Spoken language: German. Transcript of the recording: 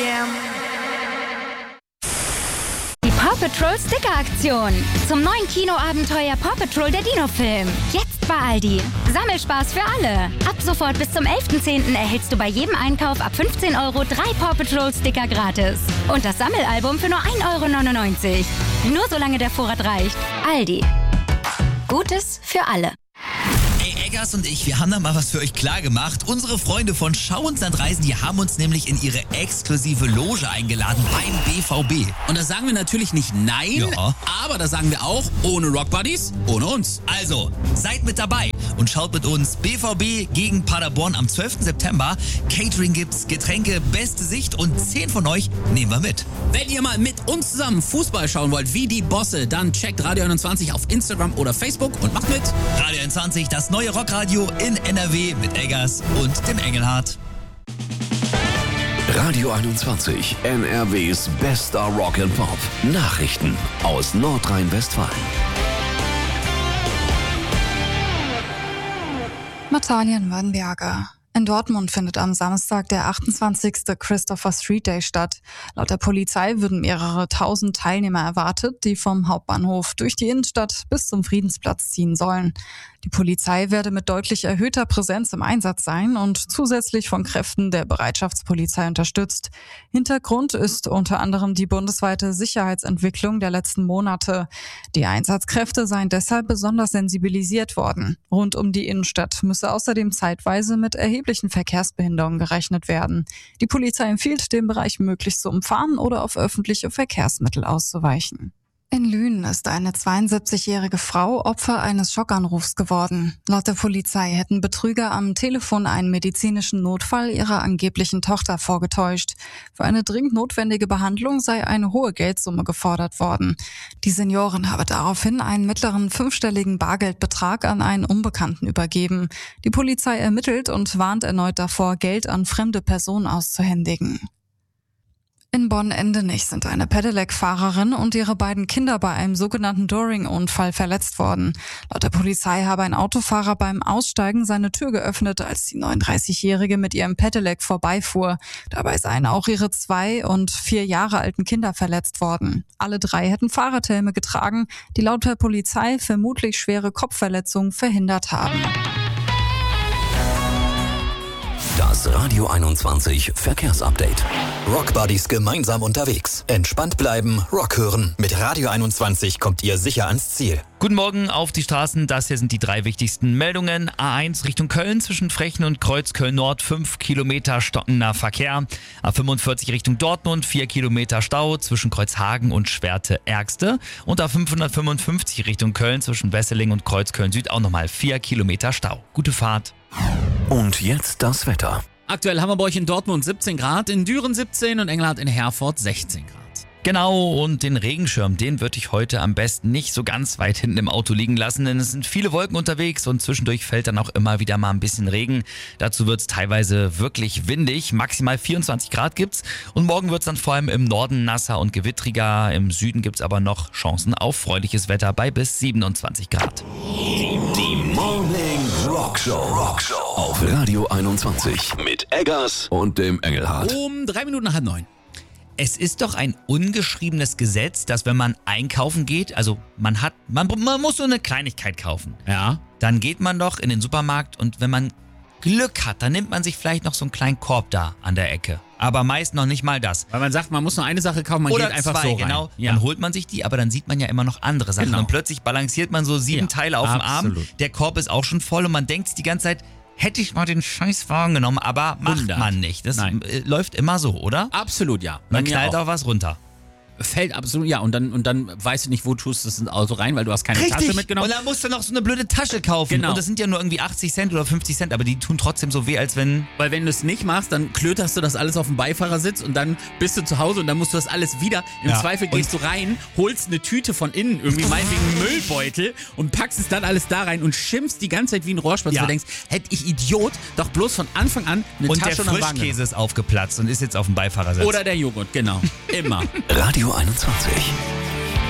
Die Paw Patrol Sticker-Aktion. Zum neuen Kinoabenteuer Paw Patrol der Dino-Film. Jetzt bei Aldi. Sammelspaß für alle. Ab sofort bis zum 11.10. erhältst du bei jedem Einkauf ab 15 € 3 Paw Patrol Sticker gratis. Und das Sammelalbum für nur 1,99 €. Nur solange der Vorrat reicht. Aldi. Gutes für alle. Ey, Eggers und ich, wir haben da mal was für euch klar gemacht. Unsere Freunde von Schau ins Land Reisen, die haben uns nämlich in ihre exklusive Loge eingeladen beim BVB. Und da sagen wir natürlich nicht nein, Ja. aber da sagen wir auch, ohne Rock Buddies, ohne uns. Also, seid mit dabei und schaut mit uns BVB gegen Paderborn am 12. September. Catering gibt's, Getränke, beste Sicht und 10 von euch nehmen wir mit. Wenn ihr mal mit uns zusammen Fußball schauen wollt, wie die Bosse, dann checkt Radio 21 auf Instagram oder Facebook und macht mit. Radio 21, das neue Rockradio in NRW mit Eggers und dem Engelhardt. Radio 21, NRWs bester Rock and Pop. Nachrichten aus Nordrhein-Westfalen. Natalia Mörnberger. In Dortmund findet am Samstag der 28. Christopher Street Day statt. Laut der Polizei würden mehrere tausend Teilnehmer erwartet, die vom Hauptbahnhof durch die Innenstadt bis zum Friedensplatz ziehen sollen. Die Polizei werde mit deutlich erhöhter Präsenz im Einsatz sein und zusätzlich von Kräften der Bereitschaftspolizei unterstützt. Hintergrund ist unter anderem die bundesweite Sicherheitsentwicklung der letzten Monate. Die Einsatzkräfte seien deshalb besonders sensibilisiert worden. Rund um die Innenstadt müsse außerdem zeitweise mit erheblichen Verkehrsbehinderungen gerechnet werden. Die Polizei empfiehlt, den Bereich möglichst zu umfahren oder auf öffentliche Verkehrsmittel auszuweichen. In Lünen ist eine 72-jährige Frau Opfer eines Schockanrufs geworden. Laut der Polizei hätten Betrüger am Telefon einen medizinischen Notfall ihrer angeblichen Tochter vorgetäuscht. Für eine dringend notwendige Behandlung sei eine hohe Geldsumme gefordert worden. Die Seniorin habe daraufhin einen mittleren 5-stelligen Bargeldbetrag an einen Unbekannten übergeben. Die Polizei ermittelt und warnt erneut davor, Geld an fremde Personen auszuhändigen. In Bonn-Endenich sind eine Pedelec-Fahrerin und ihre beiden Kinder bei einem sogenannten Doring-Unfall verletzt worden. Laut der Polizei habe ein Autofahrer beim Aussteigen seine Tür geöffnet, als die 39-Jährige mit ihrem Pedelec vorbeifuhr. Dabei seien auch ihre 2 und 4 Jahre alten Kinder verletzt worden. Alle 3 hätten Fahrradhelme getragen, die laut der Polizei vermutlich schwere Kopfverletzungen verhindert haben. Das Radio 21 Verkehrsupdate. Rock Buddies gemeinsam unterwegs. Entspannt bleiben, Rock hören. Mit Radio 21 kommt ihr sicher ans Ziel. Guten Morgen auf die Straßen. Das hier sind die 3 wichtigsten Meldungen. A1 Richtung Köln zwischen Frechen und Kreuzköln Nord 5 Kilometer stockender Verkehr. A45 Richtung Dortmund 4 Kilometer Stau zwischen Kreuzhagen und Schwerte-Ärgste. Und A555 Richtung Köln zwischen Wesseling und Kreuzköln Süd auch nochmal 4 Kilometer Stau. Gute Fahrt. Und jetzt das Wetter. Aktuell haben wir bei euch in Dortmund 17 Grad, in Düren 17 und Engelhardt in Herford 16 Grad. Genau, und den Regenschirm, den würde ich heute am besten nicht so ganz weit hinten im Auto liegen lassen, denn es sind viele Wolken unterwegs und zwischendurch fällt dann auch immer wieder mal ein bisschen Regen. Dazu wird es teilweise wirklich windig, maximal 24 Grad gibt's und morgen wird es dann vor allem im Norden nasser und gewittriger, im Süden gibt's aber noch Chancen auf freundliches Wetter bei bis 27 Grad. Die Morning Rock Show auf Radio 21 mit Eggers und dem Engelhardt. Um 3 Minuten nach 8:30. Es ist doch ein ungeschriebenes Gesetz, dass wenn man einkaufen geht, also man muss so eine Kleinigkeit kaufen. Ja. Dann geht man doch in den Supermarkt und wenn man Glück hat, dann nimmt man sich vielleicht noch so einen kleinen Korb da an der Ecke. Aber meist noch nicht mal das. Weil man sagt, man muss nur eine Sache kaufen, man Oder geht einfach 2, so rein. genau. Ja. Dann holt man sich die, aber dann sieht man ja immer noch andere Sachen. Genau. Und plötzlich balanciert man so 7 Teile auf dem Arm. Absolut. Der Korb ist auch schon voll und man denkt sich die ganze Zeit, hätte ich mal den Scheißwagen genommen, aber macht 100. man nicht. Das Nein. läuft immer so, oder? Absolut, ja. Man Bei mir knallt auch was runter. Fällt absolut, ja. Und dann weißt du nicht, wo tust du das ins Auto rein, weil du hast keine Tasche mitgenommen. Und dann musst du noch so eine blöde Tasche kaufen. Genau. Und das sind ja nur irgendwie 80 Cent oder 50 Cent, aber die tun trotzdem so weh, als wenn... Weil wenn du es nicht machst, dann klöterst du das alles auf dem Beifahrersitz und dann bist du zu Hause und dann musst du das alles wieder. Im Ja. Zweifel gehst du rein, holst eine Tüte von innen, irgendwie meinetwegen einen Müllbeutel und packst es dann alles da rein und schimpfst die ganze Zeit wie ein Rohrspatz. Ja. Und du denkst, hätte ich Idiot doch bloß von Anfang an eine Und Tasche der und einen Wagen Frischkäse ist aufgeplatzt und ist jetzt auf dem Beifahrersitz. genommen. Oder der Joghurt, genau. Immer. Radio 21.